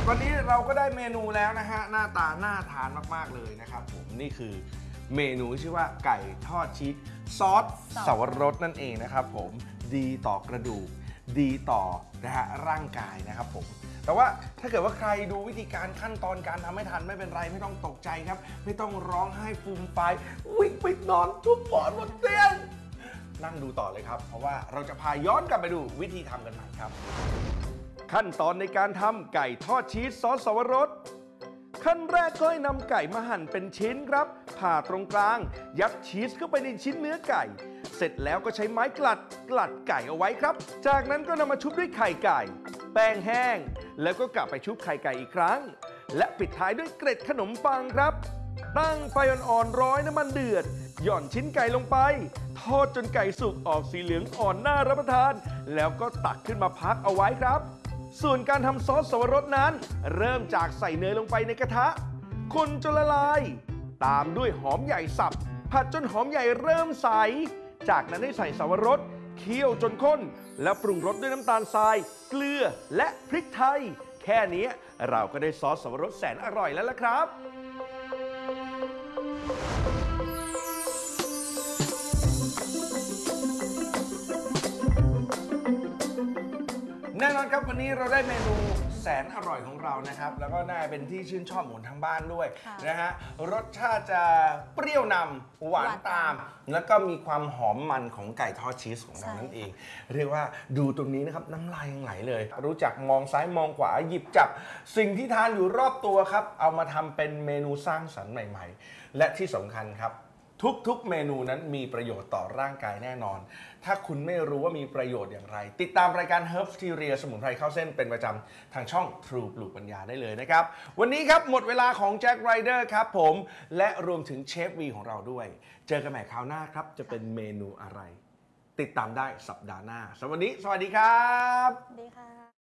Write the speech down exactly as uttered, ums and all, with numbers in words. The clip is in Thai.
วันนี้เราก็ได้เมนูแล้วนะฮะหน้าตาน่าทานมากๆเลยนะครับผมนี่คือเมนูชื่อว่าไก่ทอดชีสซอสสับปะรดนั่นเองนะครับผมดีต่อกระดูกดีต่อนะฮะร่างกายนะครับผมแต่ว่าถ้าเกิดว่าใครดูวิธีการขั้นตอนการทำไม่ทันไม่เป็นไรไม่ต้องตกใจครับไม่ต้องร้องไห้ฟูมฟายวิ่งไปนอนทุบบอดบนเตียงนั่งดูต่อเลยครับเพราะว่าเราจะพาย้อนกลับไปดูวิธีทำกันใหม่ครับขั้นตอนในการทำไก่ทอดชีสซอสสับปะรดขั้นแรกก็ให้นำไก่มาหั่นเป็นชิ้นครับผ่าตรงกลางยัดชีสเข้าไปในชิ้นเนื้อไก่เสร็จแล้วก็ใช้ไม้กลัดกลัดไก่เอาไว้ครับจากนั้นก็นำมาชุบด้วยไข่ไก่แป้งแห้งแล้วก็กลับไปชุบไข่ไก่อีกครั้งและปิดท้ายด้วยเกล็ดขนมปังครับตั้งไฟอ่อนๆร้อยน้ำมันเดือดหย่อนชิ้นไก่ลงไปทอดจนไก่สุกออกสีเหลืองอ่อนน่ารับประทานแล้วก็ตักขึ้นมาพักเอาไว้ครับส่วนการทำซอสสับปะรดนั้นเริ่มจากใส่เนยลงไปในกระทะคนจนละลายตามด้วยหอมใหญ่สับผัดจนหอมใหญ่เริ่มใสจากนั้นให้ใส่สับปะรดเคี่ยวจนข้นแล้วปรุงรสด้วยน้ำตาลทรายเกลือและพริกไทยแค่นี้เราก็ได้ซอสสับปะรดแสนอร่อยแล้วล่ะครับแน่นอนครับวันนี้เราได้เมนูแสนอร่อยของเรานะครับแล้วก็น่าเป็นที่ชื่นชอบของทางบ้านด้วยนะฮะรสชาติจะเปรี้ยวนำหวานตามแล้วก็มีความหอมมันของไก่ทอดชีสของเรานั่นเองเรียกว่าดูตรงนี้นะครับน้ำลายยังไหลเลยรู้จักมองซ้ายมองขวาหยิบจับสิ่งที่ทานอยู่รอบตัวครับเอามาทำเป็นเมนูสร้างสรรค์ใหม่ๆและที่สำคัญครับทุกๆเมนูนั้นมีประโยชน์ต่อร่างกายแน่นอนถ้าคุณไม่รู้ว่ามีประโยชน์อย่างไรติดตามรายการ Herbsteria สมุนไพรเข้าเส้นเป็นประจำทางช่อง True ปลูกปัญญาได้เลยนะครับวันนี้ครับหมดเวลาของแจ็คไรเดอร์ครับผมและรวมถึงเชฟวีของเราด้วยเจอกันใหม่คราวหน้าครับจะเป็นเมนูอะไรติดตามได้สัปดาห์หน้าสวัสดีสวัสดีครับสวัสดีค่ะ